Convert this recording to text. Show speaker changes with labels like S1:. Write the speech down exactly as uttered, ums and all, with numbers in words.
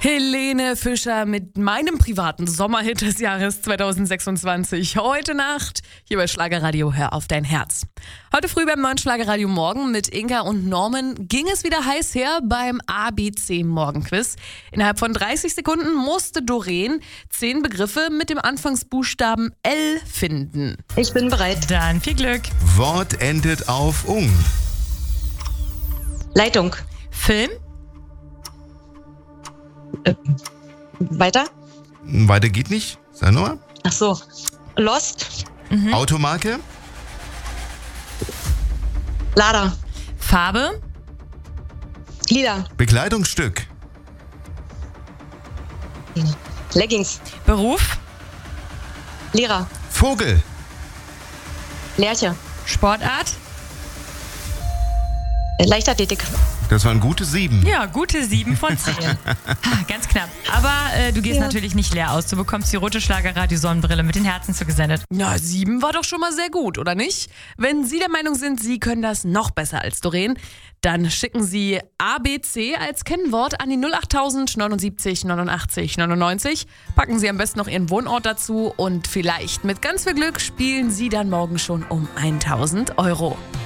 S1: Helene Fischer mit meinem privaten Sommerhit des Jahres zwanzig sechsundzwanzig. Heute Nacht hier bei Schlagerradio Hör auf dein Herz. Heute früh beim neuen Schlagerradio Morgen mit Inka und Norman ging es wieder heiß her beim A B C Morgenquiz. Innerhalb von dreißig Sekunden musste Doreen zehn Begriffe mit dem Anfangsbuchstaben L finden.
S2: Ich bin bereit.
S3: Dann viel Glück.
S4: Wort endet auf ung.
S2: Leitung.
S3: Film,
S2: Äh, weiter?
S4: Weiter geht nicht. Sag nochmal.
S2: Ach so. Lost.
S4: Automarke.
S2: Lada.
S3: Farbe,
S2: Lieder.
S4: Bekleidungsstück.
S2: Leggings.
S3: Beruf,
S2: Lehrer.
S4: Vogel.
S2: Lerche.
S3: Sportart.
S2: Äh, Leichtathletik.
S4: Das waren gute sieben.
S3: Ja, gute sieben von zehn. Ha, ganz knapp. Aber äh, du gehst
S2: Ja.
S3: natürlich nicht leer aus. Du bekommst die rote Schlagerradio-Sonnenbrille mit den Herzen zugesendet.
S1: Na, sieben war doch schon mal sehr gut, oder nicht? Wenn Sie der Meinung sind, Sie können das noch besser als Doreen, dann schicken Sie A B C als Kennwort an die null achttausend neunundsiebzig neunundachtzig neunundneunzig. Packen Sie am besten noch Ihren Wohnort dazu und vielleicht mit ganz viel Glück spielen Sie dann morgen schon um tausend Euro.